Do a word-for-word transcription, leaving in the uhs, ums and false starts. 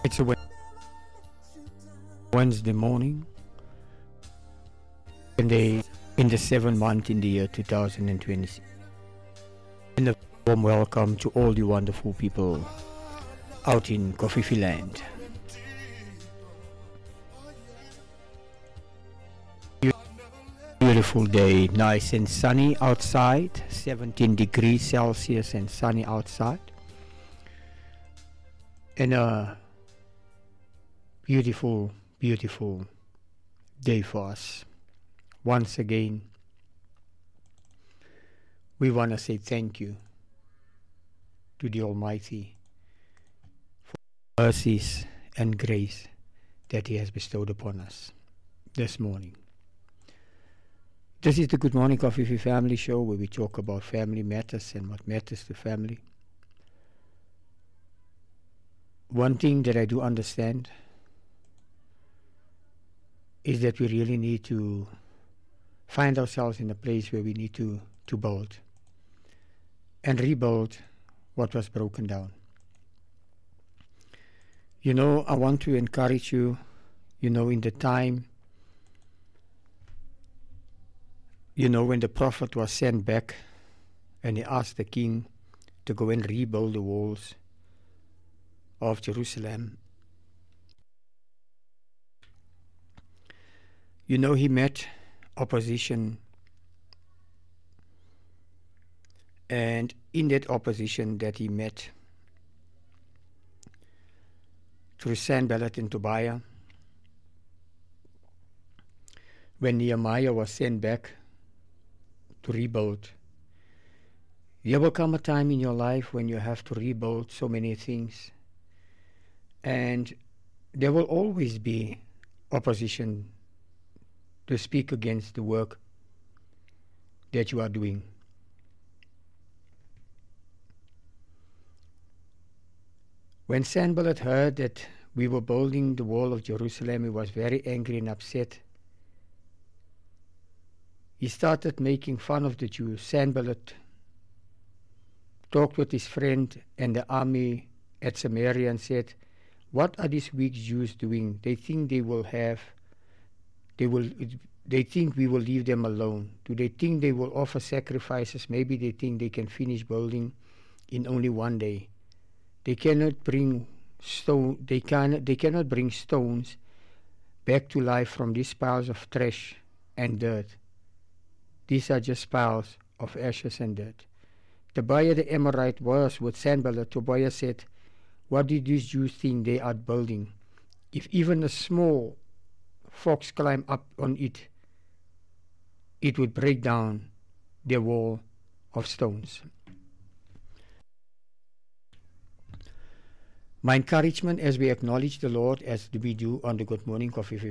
It's a Wednesday morning in the in the seventh month in the year two thousand twenty-six. And a warm welcome to all the wonderful people out in Kofifi land. Beautiful day, nice and sunny outside, seventeen degrees Celsius and sunny outside. And a beautiful, beautiful day for us. Once again, we want to say thank you to the Almighty for mercies and grace that He has bestowed upon us this morning. This is the Good Morning Kofifi Family Show, where we talk about family matters and what matters to family. One thing that I do understand is that we really need to find ourselves in a place where we need to, to build and rebuild what was broken down. You know, I want to encourage you, you know, in the time, you know, when the prophet was sent back and he asked the king to go and rebuild the walls of Jerusalem. You know, he met opposition, and in that opposition that he met through Sanballat and Tobiah, when Nehemiah was sent back to rebuild, there will come a time in your life when you have to rebuild so many things, and there will always be opposition to speak against the work that you are doing. When Sanballat heard that we were building the wall of Jerusalem, he was very angry and upset. He started making fun of the Jews. Sanballat talked with his friend and the army at Samaria and said, "What are these weak Jews doing? They think they will have They will. They think we will leave them alone. Do they think they will offer sacrifices? Maybe they think they can finish building in only one day. They cannot bring stone. They can. They cannot bring stones back to life from these piles of trash and dirt. These are just piles of ashes and dirt." Tobiah the Amorite was with Sanballat. Tobiah said, "What did these Jews think they are building? If even a small fox climb up on it, it would break down their wall of stones." My encouragement as we acknowledge the Lord, as we do on the Good Morning Kofifi